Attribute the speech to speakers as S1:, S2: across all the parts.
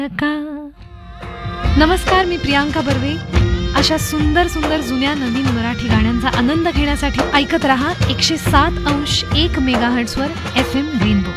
S1: नमस्कार, मी प्रियांका बर्वे. अशा सुंदर सुंदर जुन्या नवीन मराठी गाण्यांचा आनंद घेण्यासाठी ऐकत रहा 107.1 मेगाहर्ट्झ वर FM रेनबो.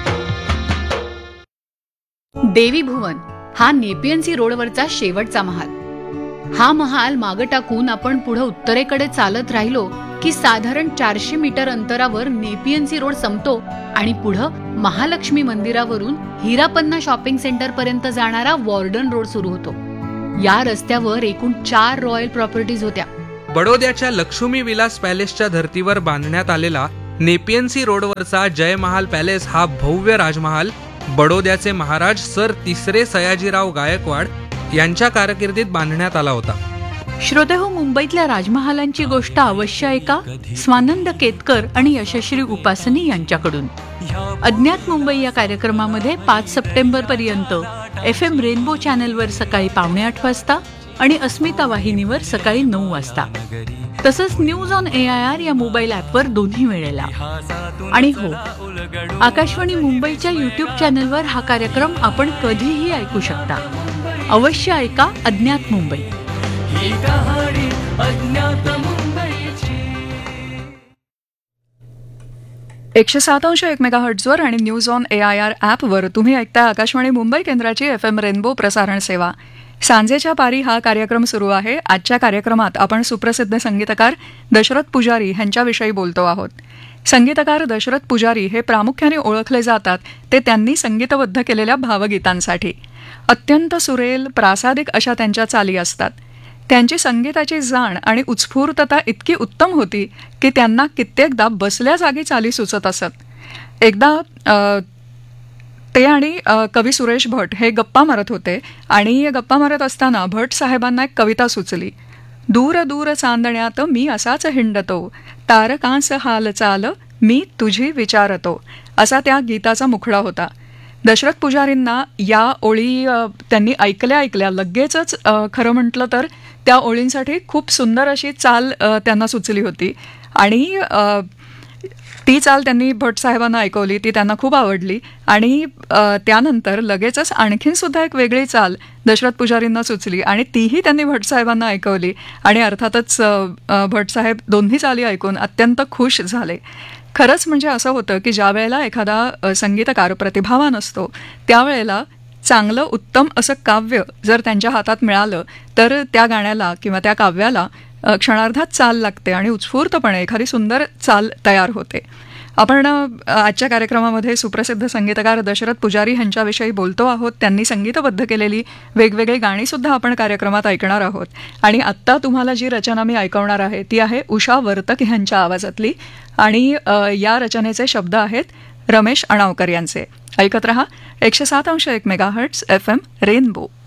S2: देवी भुवन हा नेपियन सी रोडवरचा शेवटचा महाल. हा महाल मागं टाकून आपण पुढे उत्तरेकडे चालत राहिलो की साधारण 400 मीटर अंतरावर नेपियन सी रोड संपतो आणि पुढं महालक्ष्मी मंदिरावरून हिरापन्ना शॉपिंग सेंटर पर्यंत जाणारा वॉर्डन रोड सुरू होतो. या रस्त्यावर एकूण 4 रॉयल प्रॉपर्टीज होत्या.
S3: बडोद्याच्या लक्ष्मी विलास पॅलेसच्या धर्तीवर बांधण्यात आलेला नेपियन सी रोडवरचा जय महाल पॅलेस हा भव्य राजमहाल बडोद्याचे महाराज सर तिसरे सयाजीराव गायकवाड यांच्या कारकिर्दीत बांधण्यात आला होता.
S2: श्रोतेहो, मुंबईतल्या राजमहालांची गोष्ट अवश्य ऐका स्वानंद केतकर आणि यशश्री उपासनी यांच्याकडून. अज्ञात मुंबई या कार्यक्रमामध्ये 5 सप्टेंबर पर्यंत FM रेनबो चॅनलवर सकाळी 7:45 वाजता आणि अस्मिता वाहिनीवर सकाळी 9 वाजता, तसंच न्यूज ऑन AIR या मोबाईल ॲपवर दोन्ही वेळेला. आणि हो, आकाशवाणी मुंबईच्या YouTube चॅनलवर हा कार्यक्रम आपण कधीही ऐकू शकता. अवश्य ऐका अज्ञात मुंबई.
S4: 107.1 मेगाहर्ट्झवर आणि न्यूज ऑन AIR ॲपवर तुम्ही ऐकताय आकाशवाणी मुंबई केंद्राची FM रेनबो प्रसारण सेवा. सांजेच्या पारी हा कार्यक्रम सुरू आहे. आजच्या कार्यक्रमात आपण सुप्रसिद्ध संगीतकार दशरथ पुजारी यांच्याविषयी बोलतो आहोत. संगीतकार दशरथ पुजारी हे प्रामुख्याने ओळखले जातात ते त्यांनी संगीतबद्ध केलेल्या भावगीतांसाठी. अत्यंत सुरेल, प्रासादिक अशा त्यांच्या चाली असतात. त्यांची संगीताची जाण आणि उत्स्फूर्तता इतकी उत्तम होती की त्यांना कित्येकदा बसल्या जागी चाली सुचत असत. एकदा ते आणि कवी सुरेश भट हे गप्पा मारत होते आणि गप्पा मारत असताना भट साहेबांना एक कविता सुचली. दूर दूर चांदण्यात मी असाच हिंडतो, तारकांस हाल चाल मी तुझी विचारतो, असा त्या गीताचा मुखडा होता. दशरथ पुजारींना या ओळी त्यांनी ऐकल्या लगेचच खरं म्हटलं तर त्या ओळींसाठी खूप सुंदर अशी चाल त्यांना सुचली होती आणि ती चाल त्यांनी भट साहेबांना ऐकवली. ती त्यांना खूप आवडली आणि त्यानंतर लगेचच आणखीन सुद्धा एक वेगळी चाल दशरथ पुजारींना सुचली आणि तीही त्यांनी भट साहेबांना ऐकवली आणि अर्थातच भट साहेब दोन्ही चाली ऐकून अत्यंत खुश झाले. खरंच म्हणजे असं होतं की ज्या वेळेला एखादा संगीतकार प्रतिभावान असतो त्यावेळेला चांगलं उत्तम असं काव्य जर त्यांच्या हातात मिळालं तर त्या गाण्याला किंवा त्या काव्याला क्षणार्धात चाल लागते आणि उत्स्फूर्तपणे एखादी सुंदर चाल तयार होते. आपण आजच्या कार्यक्रमामध्ये सुप्रसिद्ध संगीतकार दशरथ पुजारी यांच्याविषयी बोलतो आहोत. त्यांनी संगीतबद्ध केलेली वेगवेगळी गाणीसुद्धा आपण कार्यक्रमात ऐकणार आहोत. आणि आत्ता तुम्हाला जी रचना मी ऐकवणार आहे ती आहे उषा वर्तक यांच्या आवाजातली आणि या रचनेचे शब्द आहेत रमेश अणावकर यांचे. ऐकत रहा 107.1 मेगाहर्ट्झ FM रेनबो.